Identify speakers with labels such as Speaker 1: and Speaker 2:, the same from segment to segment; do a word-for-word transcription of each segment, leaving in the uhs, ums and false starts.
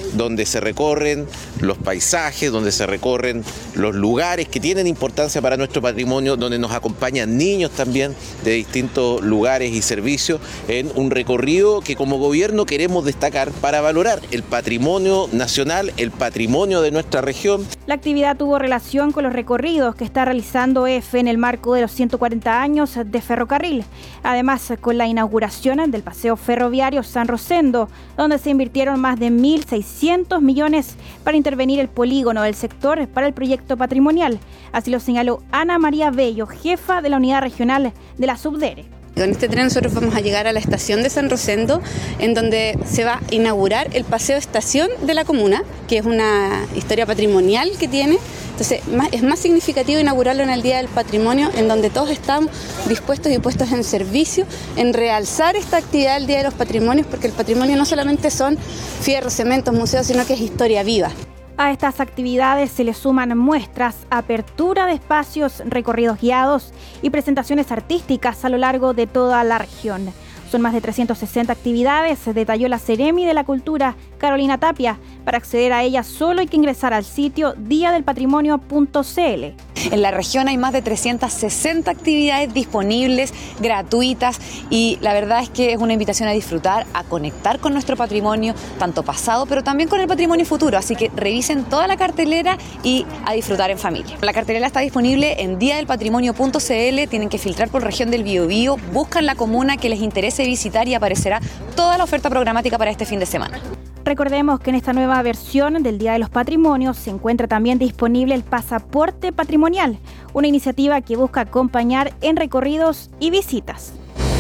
Speaker 1: donde se recorren los paisajes, donde se recorren los lugares que tienen importancia para nuestro patrimonio, donde nos acompañan niños también de distintos lugares y servicios, en un recorrido que como gobierno queremos destacar para valorar el patrimonio nacional, el patrimonio de nuestra región.
Speaker 2: La actividad tuvo relación con los recorridos que está realizando E F en el marco de los ciento cuarenta años de ferrocarril. Además, con la inauguración del paseo ferroviario San Rosendo, donde se invirtieron más de mil seiscientos millones para intervenir el polígono del sector para el proyecto patrimonial. Así lo señaló Ana María Bello, jefa de la unidad regional de la Subdere.
Speaker 3: Con este tren nosotros vamos a llegar a la estación de San Rosendo, en donde se va a inaugurar el paseo estación de la comuna, que es una historia patrimonial que tiene. Entonces es más significativo inaugurarlo en el Día del Patrimonio, en donde todos estamos dispuestos y puestos en servicio, en realzar esta actividad del Día de los Patrimonios, porque el patrimonio no solamente son fierros, cementos, museos, sino que es historia viva.
Speaker 2: A estas actividades se le suman muestras, apertura de espacios, recorridos guiados y presentaciones artísticas a lo largo de toda la región. Son más de trescientas sesenta actividades, detalló la Seremi de la Cultura, Carolina Tapia. Para acceder a ellas solo hay que ingresar al sitio dia del patrimonio punto c l.
Speaker 4: En la región hay más de trescientas sesenta actividades disponibles, gratuitas, y la verdad es que es una invitación a disfrutar, a conectar con nuestro patrimonio, tanto pasado, pero también con el patrimonio futuro. Así que revisen toda la cartelera y a disfrutar en familia. La cartelera está disponible en dia del patrimonio punto c l, tienen que filtrar por región del Biobío, buscan la comuna que les interese visitar y aparecerá toda la oferta programática para este fin de semana.
Speaker 2: Recordemos que en esta nueva versión del Día de los Patrimonios se encuentra también disponible el pasaporte patrimonial, una iniciativa que busca acompañar en recorridos y visitas.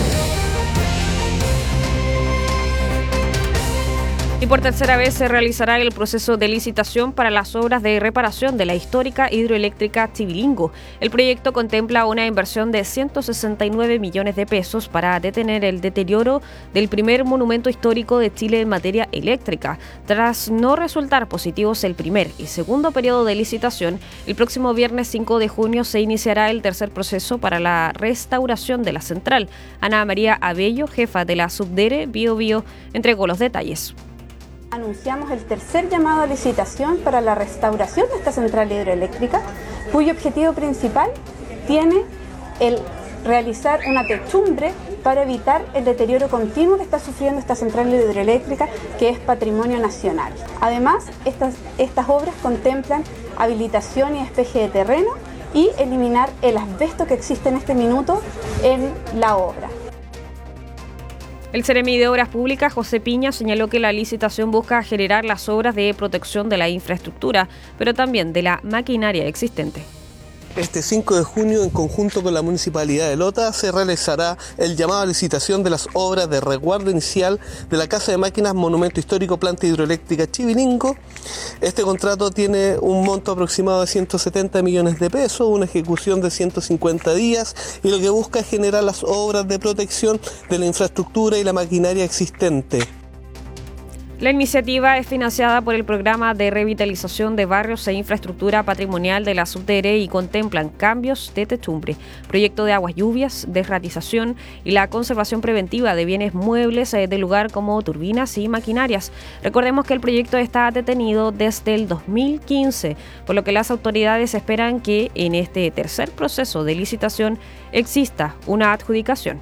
Speaker 5: Y por tercera vez se realizará el proceso de licitación para las obras de reparación de la histórica hidroeléctrica Chivilingo. El proyecto contempla una inversión de ciento sesenta y nueve millones de pesos para detener el deterioro del primer monumento histórico de Chile en materia eléctrica. Tras no resultar positivos el primer y segundo periodo de licitación, el próximo viernes cinco de junio se iniciará el tercer proceso para la restauración de la central. Ana María Abello, jefa de la Subdere Biobío, entregó los detalles.
Speaker 3: Anunciamos el tercer llamado a licitación para la restauración de esta central hidroeléctrica, cuyo objetivo principal tiene el realizar una techumbre para evitar el deterioro continuo que está sufriendo esta central hidroeléctrica, que es patrimonio nacional. Además, estas, estas obras contemplan habilitación y despeje de terreno y eliminar el asbesto que existe en este minuto en la obra.
Speaker 5: El Seremi de Obras Públicas, José Piña, señaló que la licitación busca generar las obras de protección de la infraestructura, pero también de la maquinaria existente.
Speaker 6: Este cinco de junio, en conjunto con la Municipalidad de Lota, se realizará el llamado a licitación de las obras de resguardo inicial de la Casa de Máquinas Monumento Histórico Planta Hidroeléctrica Chivilingo. Este contrato tiene un monto aproximado de ciento setenta millones de pesos, una ejecución de ciento cincuenta días, y lo que busca es generar las obras de protección de la infraestructura y la maquinaria existente.
Speaker 5: La iniciativa es financiada por el Programa de Revitalización de Barrios e Infraestructura Patrimonial de la Subdere y contemplan cambios de techumbre, proyecto de aguas lluvias, desratización y la conservación preventiva de bienes muebles del lugar como turbinas y maquinarias. Recordemos que el proyecto está detenido desde el dos mil quince, por lo que las autoridades esperan que en este tercer proceso de licitación exista una adjudicación.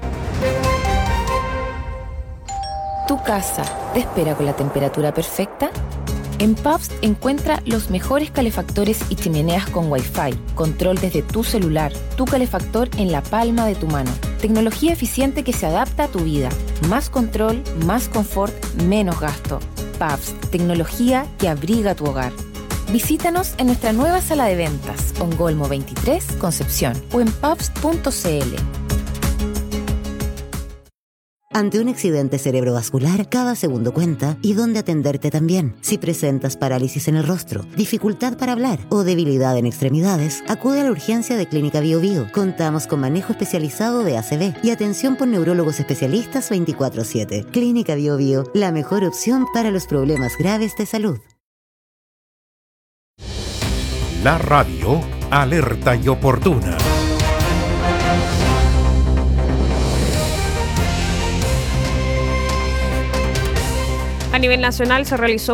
Speaker 7: ¿Tu casa te espera con la temperatura perfecta? En Pabst encuentra los mejores calefactores y chimeneas con Wi-Fi, control desde tu celular, tu calefactor en la palma de tu mano. Tecnología eficiente que se adapta a tu vida. Más control, más confort, menos gasto. Pabst, tecnología que abriga tu hogar. Visítanos en nuestra nueva sala de ventas, Ongolmo veintitrés, Concepción, o en pabst punto c l.
Speaker 8: Ante un accidente cerebrovascular, cada segundo cuenta y dónde atenderte también. Si presentas parálisis en el rostro, dificultad para hablar o debilidad en extremidades, acude a la urgencia de Clínica Biobío. Contamos con manejo especializado de A C V y atención por neurólogos especialistas veinticuatro siete. Clínica Biobío, la mejor opción para los problemas graves de salud.
Speaker 9: La radio alerta y oportuna.
Speaker 5: A nivel nacional se realizó